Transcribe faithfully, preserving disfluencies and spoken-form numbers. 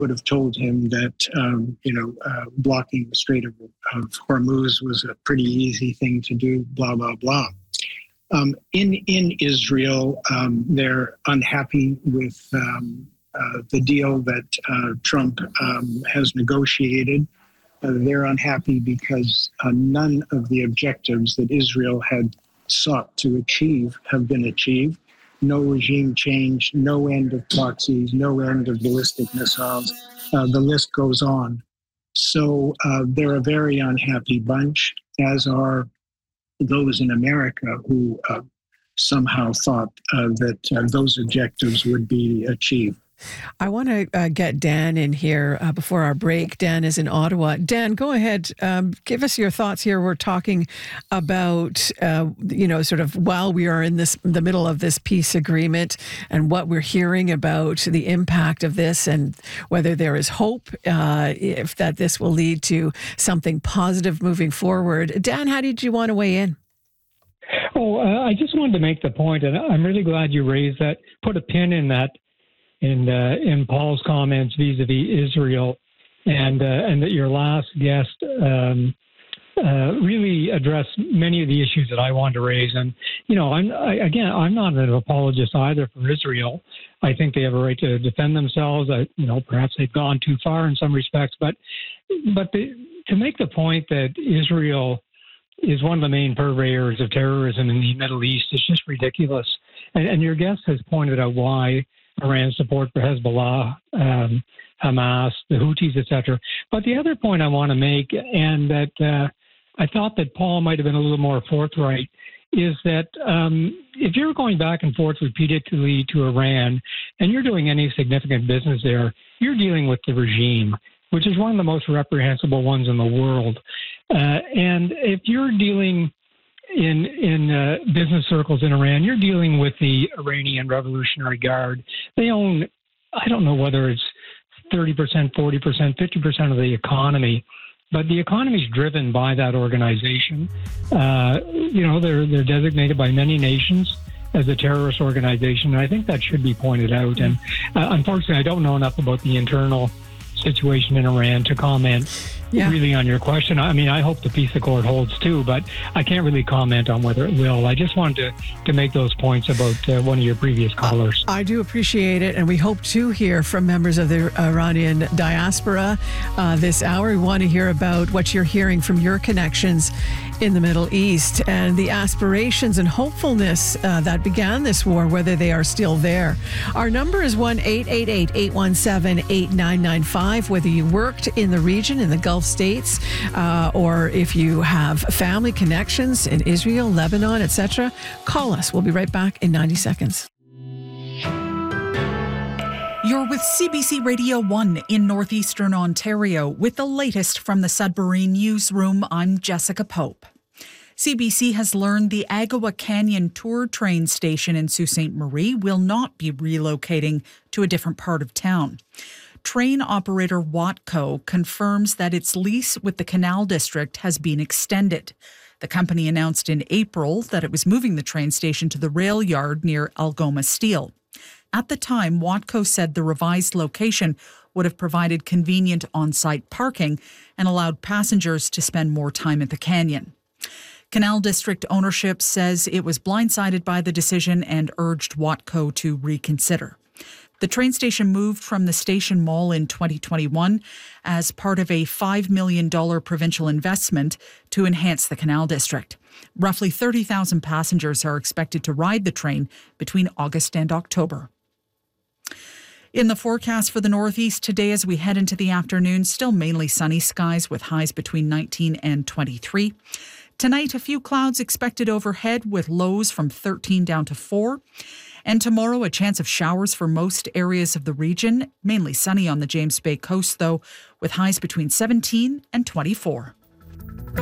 would have told him that, um, you know, uh, blocking the Strait of, of Hormuz was a pretty easy thing to do, blah, blah, blah. Um, in, in Israel, um, they're unhappy with um, uh, the deal that uh, Trump um, has negotiated. Uh, they're unhappy because uh, none of the objectives that Israel had sought to achieve have been achieved. No regime change, no end of proxies, no end of ballistic missiles. Uh, the list goes on. So uh, they're a very unhappy bunch, as are those in America who uh, somehow thought uh, that uh, those objectives would be achieved. I want to uh, get Dan in here uh, before our break. Dan is in Ottawa. Dan, go ahead. Um, give us your thoughts here. We're talking about, uh, you know, sort of while we are in this, the middle of this peace agreement and what we're hearing about the impact of this and whether there is hope uh, if that this will lead to something positive moving forward. Dan, how did you want to weigh in? Oh, uh, I just wanted to make the point, and I'm really glad you raised that, put a pin in that, in uh, in Paul's comments vis-a-vis Israel, and uh, and that your last guest um, uh, really addressed many of the issues that I wanted to raise. And you know, I'm I, again, I'm not an apologist either for Israel. I think they have a right to defend themselves. I, you know, perhaps they've gone too far in some respects, but but the, to make the point that Israel is one of the main purveyors of terrorism in the Middle East is just ridiculous. And, and your guest has pointed out why Iran's support for Hezbollah, um, Hamas, the Houthis, et cetera. But the other point I want to make, and that uh, I thought that Paul might have been a little more forthright, is that um, if you're going back and forth repeatedly to Iran and you're doing any significant business there, you're dealing with the regime, which is one of the most reprehensible ones in the world. Uh, and if you're dealing in in uh, business circles in Iran, you're dealing with the Iranian Revolutionary Guard. They own, I don't know whether it's thirty percent, forty percent, fifty percent of the economy, but the economy is driven by that organization. Uh, you know, they're they're designated by many nations as a terrorist organization, and I think that should be pointed out. And uh, unfortunately, I don't know enough about the internal situation in Iran to comment yeah. really on your question. I mean, I hope the peace accord holds too, but I can't really comment on whether it will. I just wanted to, to make those points about uh, one of your previous callers. Uh, I do appreciate it, and we hope to hear from members of the Iranian diaspora uh, this hour. We want to hear about what you're hearing from your connections in the Middle East and the aspirations and hopefulness uh, that began this war, whether they are still there. Our number is one eight eight eight, eight one seven, eight nine nine five. Whether you worked in the region, in the Gulf states, uh, or if you have family connections in Israel, Lebanon, et cetera, call us. We'll be right back in ninety seconds. You're with C B C Radio one in northeastern Ontario with the latest from the Sudbury Newsroom. I'm Jessica Pope. C B C has learned the Agawa Canyon Tour train station in Sault Ste. Marie will not be relocating to a different part of town. Train operator Watco confirms that its lease with the Canal District has been extended. The company announced in April that it was moving the train station to the rail yard near Algoma Steel. At the time, Watco said the revised location would have provided convenient on-site parking and allowed passengers to spend more time at the canyon. Canal District ownership says it was blindsided by the decision and urged Watco to reconsider. The train station moved from the station mall in twenty twenty-one as part of a five million dollars provincial investment to enhance the Canal District. Roughly thirty thousand passengers are expected to ride the train between August and October. In the forecast for the Northeast today as we head into the afternoon, still mainly sunny skies with highs between nineteen and twenty-three. Tonight, a few clouds expected overhead with lows from thirteen down to four. And tomorrow, a chance of showers for most areas of the region, mainly sunny on the James Bay coast, though, with highs between seventeen and twenty-four.